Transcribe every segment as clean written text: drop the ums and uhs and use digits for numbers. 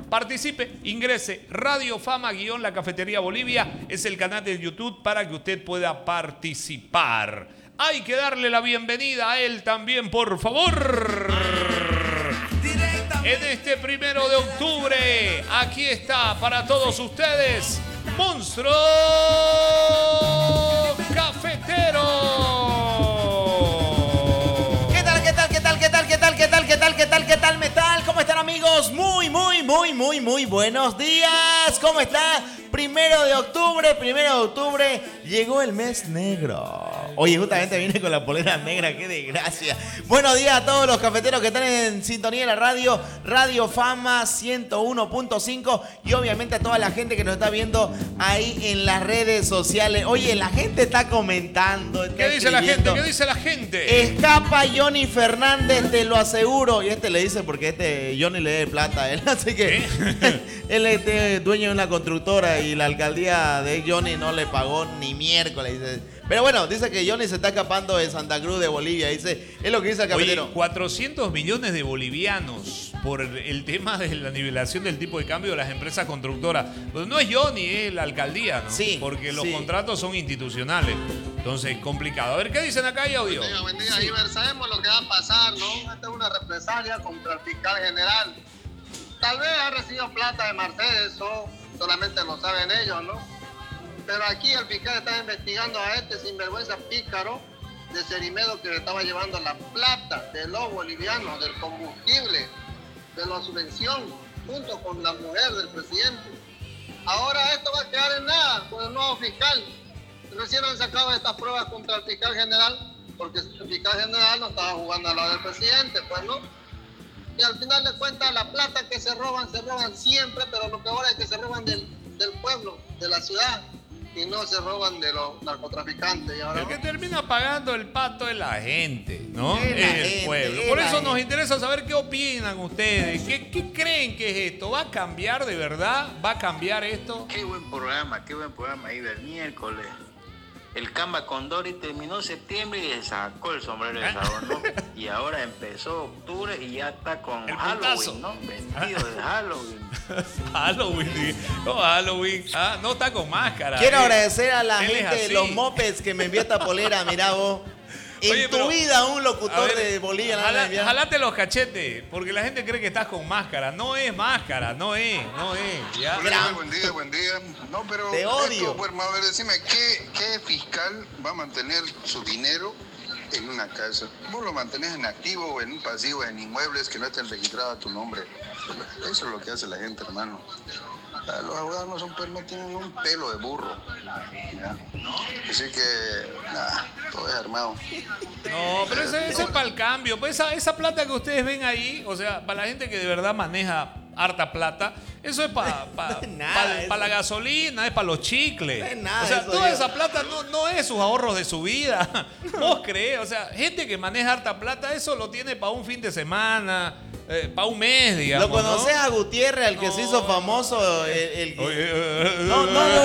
Participe, ingrese Radio Fama La Cafetería Bolivia, es el canal de YouTube para que usted pueda participar. Hay que darle la bienvenida a él también, por favor. En este 1 de octubre, aquí está para todos ustedes, Monstruo Cafetero. ¿Qué tal, metal? ¿Cómo están, amigos? Muy buenos días. ¿Cómo está? 1 de octubre, llegó el mes negro. Oye, justamente vine con la polera negra, qué desgracia. Buenos días a todos los cafeteros que están en sintonía de la radio, Radio Fama 101.5 y obviamente a toda la gente que nos está viendo ahí en las redes sociales. Oye, la gente está comentando. ¿Qué dice la gente? ¿Qué dice la gente? Escapa Johnny Fernández, te lo aseguro. Y le dice porque Johnny le dé plata a él, así que él es dueño de una constructora y la alcaldía de Johnny no le pagó ni miércoles. Dice. Pero bueno, dice que Johnny se está escapando de Santa Cruz de Bolivia. Dice, es lo que dice el cafetero. Oye, 400 millones de bolivianos por el tema de la nivelación del tipo de cambio de las empresas constructoras. Pues no es Johnny, es la alcaldía, ¿no? Sí. Porque los contratos son institucionales. Entonces, complicado. A ver, ¿qué dicen acá, audio? Buen día, Iber. Sabemos lo que va a pasar, ¿no? Esta es una represalia contra el fiscal general. Tal vez ha recibido plata de Mercedes, eso solamente lo saben ellos, ¿no? Pero aquí el fiscal está investigando a este sinvergüenza pícaro de Cerimedo que le estaba llevando la plata de los bolivianos, del combustible, de la subvención, junto con la mujer del presidente. Ahora esto va a quedar en nada con el nuevo fiscal. Recién han sacado estas pruebas contra el fiscal general, porque el fiscal general no estaba jugando al lado del presidente, pues no. Y al final de cuentas la plata que se roban siempre, pero lo peor es que se roban del pueblo, de la ciudad. Y no se roban de los narcotraficantes. Y ahora el que termina pagando el pato es la gente, ¿no? Es el pueblo. Por eso nos interesa saber qué opinan ustedes. ¿Qué creen que es esto? ¿Va a cambiar de verdad? ¿Va a cambiar esto? Qué buen programa ahí del miércoles. El Camba Condori terminó septiembre y le sacó el sombrero de sabor, ¿no? Y ahora empezó octubre y ya está con el Halloween, ¿no? Vestido de Halloween. Halloween. No está con máscara. Quiero agradecer a la él gente de los mopeds que me envió esta polera, mirá vos. En tu vida un locutor de Bolivia. Jalate los cachetes, porque la gente cree que estás con máscara. No es máscara, no es. ¿Ya? Buen día. No, pero te odio. Bueno, a ver, decime, ¿qué fiscal va a mantener su dinero en una casa? Vos lo mantenés en activo o en un pasivo, en inmuebles que no estén registrados a tu nombre. Eso es lo que hace la gente, hermano. Los abogados no tienen un pelo de burro. ¿Ya? Así que, todo es armado. No, pero eso es para el cambio. Pues esa plata que ustedes ven ahí, o sea, para la gente que de verdad maneja harta plata, eso es para la gasolina, es para los chicles. No es nada, o sea, eso toda yo. esa plata no es sus ahorros de su vida. ¿Vos creés? O sea, gente que maneja harta plata, eso lo tiene para un fin de semana, para un mes, digamos. ¿Lo conoces, ¿no? a Gutiérrez, el que se hizo famoso? No.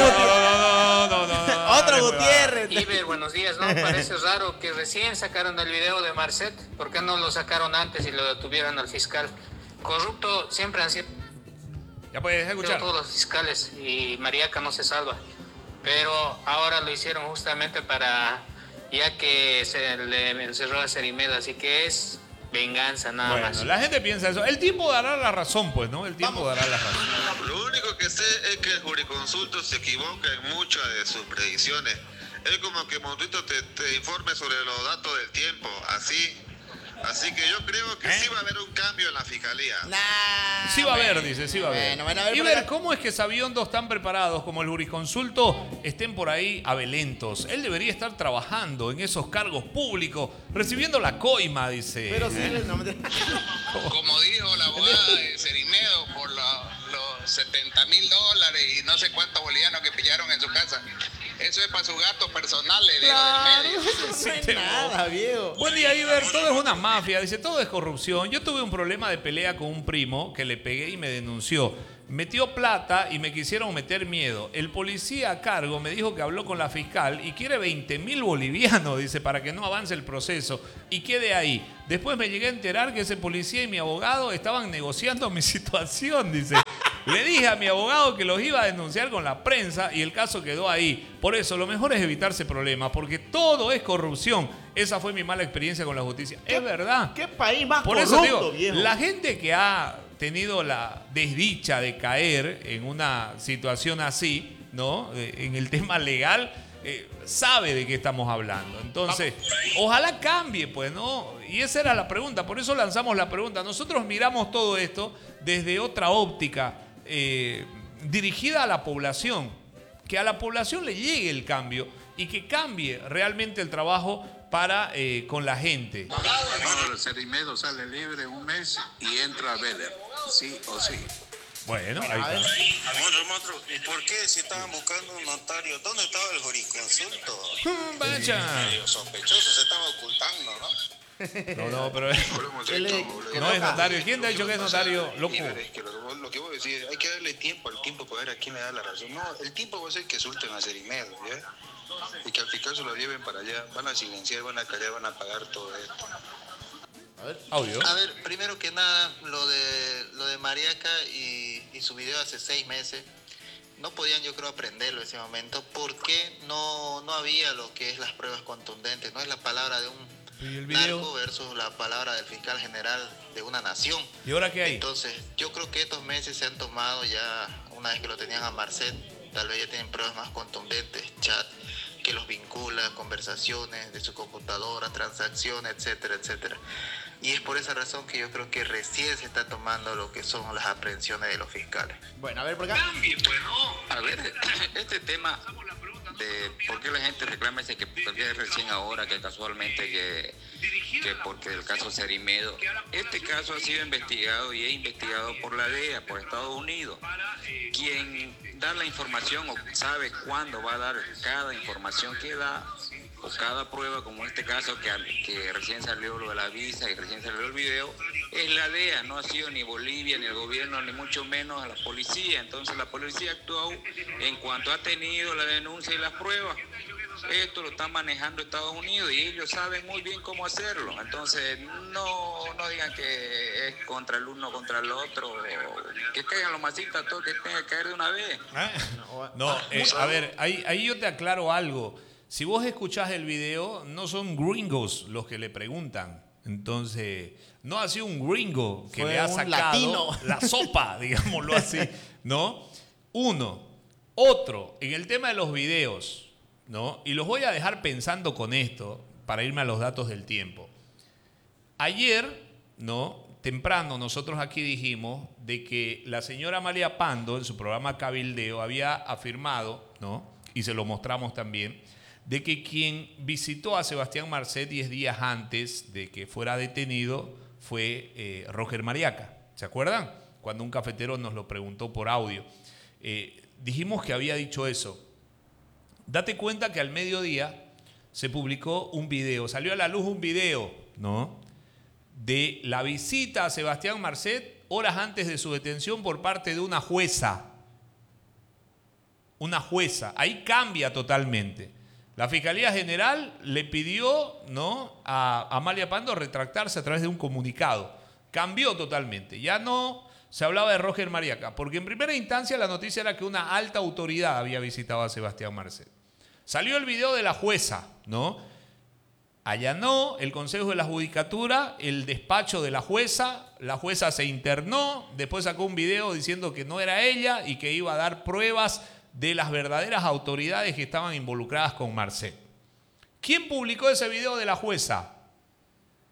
Otro Gutiérrez. Iber, buenos días, ¿no? Parece raro que recién sacaron el video de Marcet. ¿Por qué no lo sacaron antes y lo detuvieron al fiscal? Corrupto siempre han sido Ya puedes escuchar. todos los fiscales y Mariaca no se salva. Pero ahora lo hicieron justamente ya que se le encerró a Cerimedo, así que es venganza nada más. La gente piensa eso. El tiempo dará la razón, pues, ¿no? El tiempo dará la razón. Lo único que sé es que el jurisconsulto se equivoca en muchas de sus predicciones. Es como que Montrito te informe sobre los datos del tiempo, Así que yo creo que sí va a haber un cambio en la fiscalía. Sí va a haber, dice, sí va a haber. Bueno, a ver, y ver cómo es que sabiondos tan preparados como el jurisconsulto estén por ahí abelentos. Él debería estar trabajando en esos cargos públicos, recibiendo la coima, dice. Pero sí, Como dijo la abogada de Cerimedo, por los $70,000 y no sé cuántos bolivianos que pillaron en su casa. Eso es para su gato personal, le digo, del medio. Eso no es nada, viejo. Buen día, Iber. Todo es una mafia. Dice, todo es corrupción. Yo tuve un problema de pelea con un primo que le pegué y me denunció. Metió plata y me quisieron meter miedo. El policía a cargo me dijo que habló con la fiscal y quiere 20,000 bolivianos, dice, para que no avance el proceso y quede ahí. Después me llegué a enterar que ese policía y mi abogado estaban negociando mi situación, dice. Le dije a mi abogado que los iba a denunciar con la prensa y el caso quedó ahí. Por eso, lo mejor es evitarse problemas, porque todo es corrupción. Esa fue mi mala experiencia con la justicia. Es verdad. ¿Qué país más Por corrupto, eso digo, viejo? la gente que ha tenido la desdicha de caer en una situación así, ¿no? En el tema legal, sabe de qué estamos hablando. Entonces, ojalá cambie, pues, ¿no? Y esa era la pregunta, por eso lanzamos la pregunta. Nosotros miramos todo esto desde otra óptica, dirigida a la población, que a la población le llegue el cambio y que cambie realmente el trabajo para con la gente. Ahora Cerimedo sale libre un mes y entra Vélez, sí o sí. Bueno, ahí está. Monstruo, ¿y por qué si estaban buscando un notario? ¿Dónde estaba el jurisconsulto? Vaya. Medio sospechoso, se estaba ocultando, ¿no? No, pero no es notario. ¿Quién te ha dicho que es notario, loco? Es que lo que vos decís, hay que darle tiempo al tiempo para ver a quién le da la razón. No, el tiempo va a ser que suelten a Cerimedo, ¿ya? Y que al fiscal se lo lleven para allá. Van a silenciar, van a callar, van a pagar todo esto. Audio. A ver, primero que nada, lo de Mariaca y su video hace 6 meses, no podían, yo creo, aprenderlo en ese momento, porque no había lo que es las pruebas contundentes, no es la palabra de un narco versus la palabra del fiscal general de una nación. ¿Y ahora qué hay? Entonces, yo creo que estos meses se han tomado ya, una vez que lo tenían a Marcet, tal vez ya tienen pruebas más contundentes, chat, que los vincula, conversaciones de su computadora, transacciones, etcétera, etcétera. Y es por esa razón que yo creo que recién se está tomando lo que son las aprehensiones de los fiscales. Bueno, a ver, por acá. A ver, este tema de por qué la gente reclama ese que es recién ahora, que casualmente que porque el caso Cerimedo, este caso ha sido investigado y es investigado por la DEA, por Estados Unidos. Quien da la información o sabe cuándo va a dar cada información que da o cada prueba, como en este caso que recién salió lo de la visa y recién salió el video, es la DEA, no ha sido ni Bolivia, ni el gobierno, ni mucho menos a la policía. Entonces la policía actuó en cuanto ha tenido la denuncia y las pruebas. Esto lo está manejando Estados Unidos y ellos saben muy bien cómo hacerlo. Entonces no digan que es contra el uno contra el otro, que caigan los masitas todos, que tengan que caer de una vez. A ver, ahí yo te aclaro algo. Si vos escuchás el video, no son gringos los que le preguntan. Entonces, no ha sido un gringo que le ha sacado latino. la sopa, digámoslo así, ¿no? Uno. Otro, en el tema de los videos, ¿no? Y los voy a dejar pensando con esto para irme a los datos del tiempo. Ayer, ¿no? Temprano nosotros aquí dijimos de que la señora Amalia Pando en su programa Cabildeo había afirmado, ¿no? Y se lo mostramos también, de que quien visitó a Sebastián Marcet 10 días antes de que fuera detenido fue Roger Mariaca. ¿Se acuerdan? Cuando un cafetero nos lo preguntó por audio. Dijimos que había dicho eso. Date cuenta que al mediodía se publicó un video, salió a la luz un video, ¿no? De la visita a Sebastián Marcet horas antes de su detención por parte de una jueza. Una jueza. Ahí cambia totalmente. La Fiscalía General le pidió, ¿no?, a Amalia Pando retractarse a través de un comunicado. Cambió totalmente. Ya no se hablaba de Roger Mariaca, porque en primera instancia la noticia era que una alta autoridad había visitado a Sebastián Marcet. Salió el video de la jueza, ¿no? Allanó el Consejo de la Judicatura el despacho de la jueza se internó, después sacó un video diciendo que no era ella y que iba a dar pruebas de las verdaderas autoridades que estaban involucradas con Marcet. ¿Quién publicó ese video de la jueza?